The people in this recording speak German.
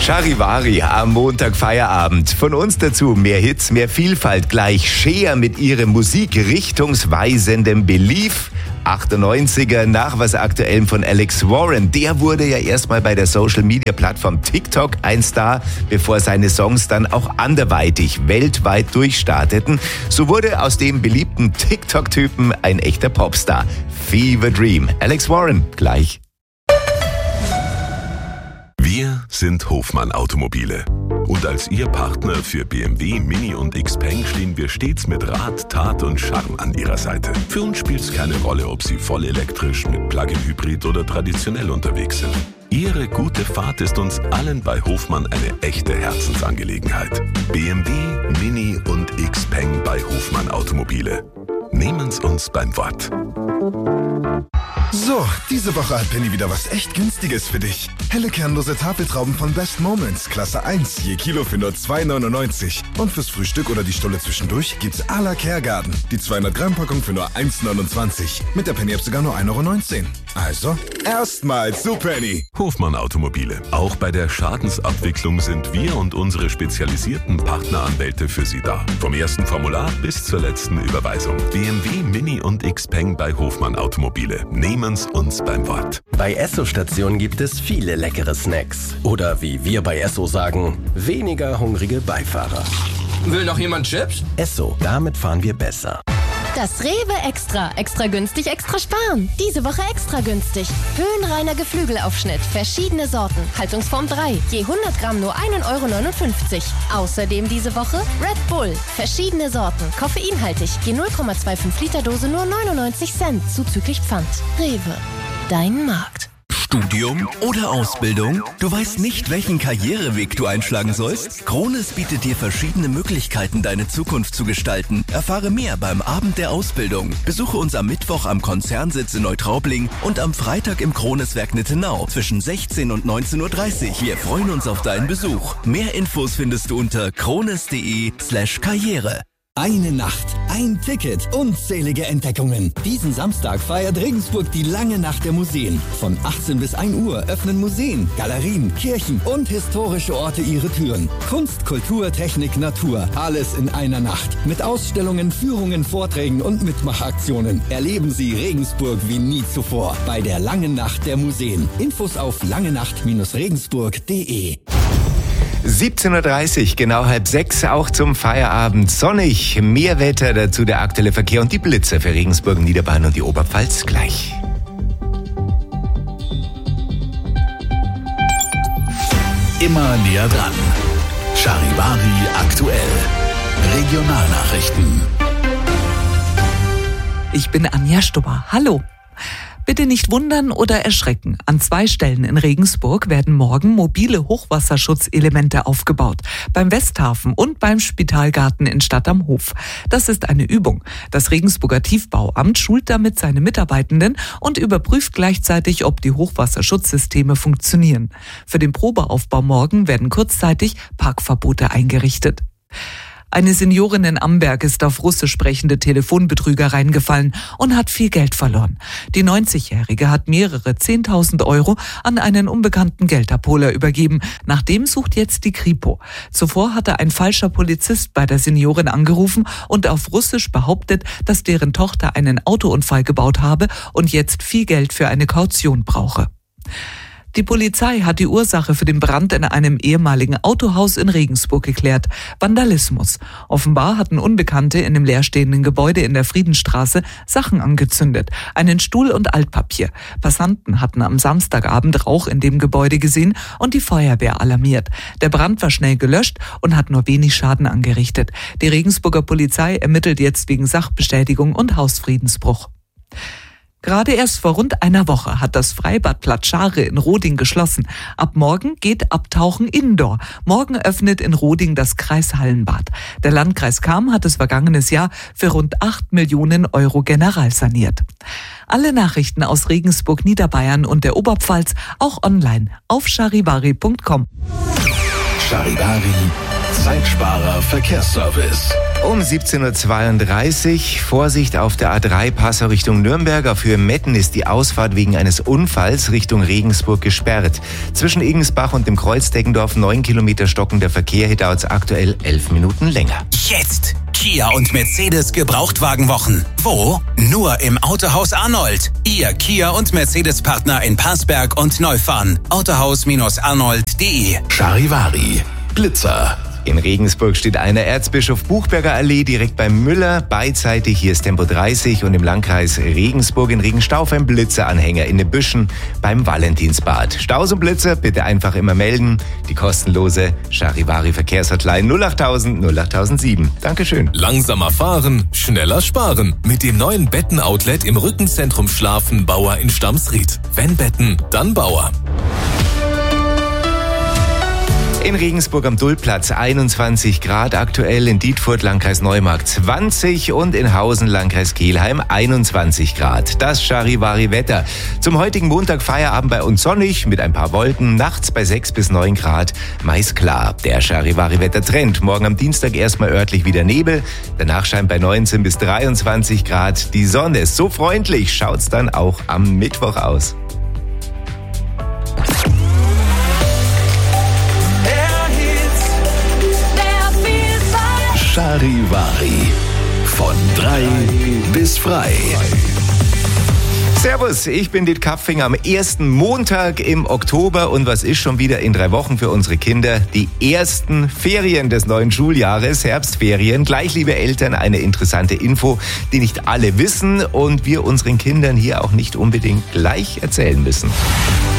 Charivari am Montag Feierabend. Von uns dazu mehr Hits, mehr Vielfalt. Gleich Cher mit ihrem musikrichtungsweisenden Belief. 98er Nachwas Aktuellem von Alex Warren. Der wurde ja erstmal bei der Social-Media-Plattform TikTok ein Star, bevor seine Songs dann auch anderweitig weltweit durchstarteten. So wurde aus dem beliebten TikTok-Typen ein echter Popstar. Fever Dream. Alex Warren gleich. Wir sind Hofmann Automobile. Und als Ihr Partner für BMW, Mini und Xpeng stehen wir stets mit Rat, Tat und Charme an Ihrer Seite. Für uns spielt es keine Rolle, ob Sie voll elektrisch, mit Plug-in-Hybrid oder traditionell unterwegs sind. Ihre gute Fahrt ist uns allen bei Hofmann eine echte Herzensangelegenheit. BMW, Mini und Xpeng bei Hofmann Automobile. Nehmen's uns beim Wort. So, diese Woche hat Penny wieder was echt Günstiges für dich. Helle kernlose Tafeltrauben von Best Moments, Klasse 1, je Kilo für nur 2,99. Und fürs Frühstück oder die Stulle zwischendurch gibt's à la Kergarten. Die 200 Gramm Packung für nur 1,29. Mit der Penny-App sogar nur 1,19 €. Also, erstmal zu Penny. Hofmann Automobile. Auch bei der Schadensabwicklung sind wir und unsere spezialisierten Partneranwälte für Sie da. Vom ersten Formular bis zur letzten Überweisung. BMW, Mini und Xpeng bei Hofmann Automobile. Nehmen's uns beim Wort. Bei Esso-Stationen gibt es viele leckere Snacks. Oder wie wir bei Esso sagen, weniger hungrige Beifahrer. Will noch jemand Chips? Esso, damit fahren wir besser. Das Rewe Extra. Extra günstig, extra sparen. Diese Woche extra günstig. Höhenreiner Geflügelaufschnitt. Verschiedene Sorten. Haltungsform 3. Je 100 Gramm nur 1,59 €. Außerdem diese Woche Red Bull. Verschiedene Sorten. Koffeinhaltig. Je 0,25 Liter Dose nur 99 Cent. Zuzüglich Pfand. Rewe. Dein Markt. Studium oder Ausbildung? Du weißt nicht, welchen Karriereweg du einschlagen sollst? Krones bietet dir verschiedene Möglichkeiten, deine Zukunft zu gestalten. Erfahre mehr beim Abend der Ausbildung. Besuche uns am Mittwoch am Konzernsitz in Neutraubling und am Freitag im Kroneswerk Nittenau zwischen 16 und 19:30 Uhr. Wir freuen uns auf deinen Besuch. Mehr Infos findest du unter krones.de/Karriere. Eine Nacht, ein Ticket, unzählige Entdeckungen. Diesen Samstag feiert Regensburg die lange Nacht der Museen. Von 18 bis 1 Uhr öffnen Museen, Galerien, Kirchen und historische Orte ihre Türen. Kunst, Kultur, Technik, Natur, alles in einer Nacht. Mit Ausstellungen, Führungen, Vorträgen und Mitmachaktionen. Erleben Sie Regensburg wie nie zuvor bei der langen Nacht der Museen. Infos auf langenacht-regensburg.de. 17:30 Uhr, genau 5:30, auch zum Feierabend. Sonnig, mehr Wetter, dazu der aktuelle Verkehr und die Blitzer für Regensburg, Niederbayern und die Oberpfalz gleich. Immer näher dran. Charivari aktuell. Regionalnachrichten. Ich bin Anja Stubber. Hallo. Bitte nicht wundern oder erschrecken. An 2 Stellen in Regensburg werden morgen mobile Hochwasserschutzelemente aufgebaut. Beim Westhafen und beim Spitalgarten in Stadt am Hof. Das ist eine Übung. Das Regensburger Tiefbauamt schult damit seine Mitarbeitenden und überprüft gleichzeitig, ob die Hochwasserschutzsysteme funktionieren. Für den Probeaufbau morgen werden kurzzeitig Parkverbote eingerichtet. Eine Seniorin in Amberg ist auf russisch sprechende Telefonbetrüger reingefallen und hat viel Geld verloren. Die 90-Jährige hat mehrere 10.000 € an einen unbekannten Geldabholer übergeben. Nach dem sucht jetzt die Kripo. Zuvor hatte ein falscher Polizist bei der Seniorin angerufen und auf Russisch behauptet, dass deren Tochter einen Autounfall gebaut habe und jetzt viel Geld für eine Kaution brauche. Die Polizei hat die Ursache für den Brand in einem ehemaligen Autohaus in Regensburg geklärt. Vandalismus. Offenbar hatten Unbekannte in dem leerstehenden Gebäude in der Friedenstraße Sachen angezündet. Einen Stuhl und Altpapier. Passanten hatten am Samstagabend Rauch in dem Gebäude gesehen und die Feuerwehr alarmiert. Der Brand war schnell gelöscht und hat nur wenig Schaden angerichtet. Die Regensburger Polizei ermittelt jetzt wegen Sachbeschädigung und Hausfriedensbruch. Gerade erst vor rund einer Woche hat das Freibad Platschare in Roding geschlossen. Ab morgen geht Abtauchen indoor. Morgen öffnet in Roding das Kreishallenbad. Der Landkreis Cham hat es vergangenes Jahr für rund 8 Millionen € generalsaniert. Alle Nachrichten aus Regensburg, Niederbayern und der Oberpfalz auch online auf charivari.com. Charivari, Zeitsparer Verkehrsservice. Um 17.32 Uhr, Vorsicht auf der A3 Passau Richtung Nürnberg. Auf Höhe Metten ist die Ausfahrt wegen eines Unfalls Richtung Regensburg gesperrt. Zwischen Igensbach und dem Kreuz Deggendorf 9 Kilometer stockender Verkehr. Hier dauert es aktuell 11 Minuten länger. Jetzt Kia und Mercedes Gebrauchtwagenwochen. Wo? Nur im Autohaus Arnold. Ihr Kia und Mercedes Partner in Passberg und Neufahren. Autohaus-arnold.de. Charivari. Blitzer. In Regensburg steht einer Erzbischof Buchberger Allee direkt beim Müller. Beidseitig, hier ist Tempo 30 und im Landkreis Regensburg in Regenstauf ein Blitzeranhänger in den Büschen beim Valentinsbad. Staus und Blitzer bitte einfach immer melden. Die kostenlose Charivari Verkehrshotline 08000 08007. Dankeschön. Langsamer fahren, schneller sparen. Mit dem neuen Betten-Outlet im Rückenzentrum Schlafen Bauer in Stamsried. Wenn Betten, dann Bauer. In Regensburg am Dullplatz 21 Grad aktuell, in Dietfurt Landkreis Neumarkt 20 und in Hausen Landkreis Kelheim 21 Grad. Das Charivari-Wetter. Zum heutigen Montag Feierabend bei uns sonnig mit ein paar Wolken, nachts bei 6 bis 9 Grad, meist klar. Der Charivari-Wetter-Trend. Morgen am Dienstag erstmal örtlich wieder Nebel, danach scheint bei 19 bis 23 Grad die Sonne. So freundlich schaut's dann auch am Mittwoch aus. Charivari. Von 3 bis frei. Servus, ich bin Dit Kapfinger am ersten Montag im Oktober und was ist schon wieder in 3 Wochen für unsere Kinder? Die ersten Ferien des neuen Schuljahres, Herbstferien. Gleich, liebe Eltern, eine interessante Info, die nicht alle wissen und wir unseren Kindern hier auch nicht unbedingt gleich erzählen müssen.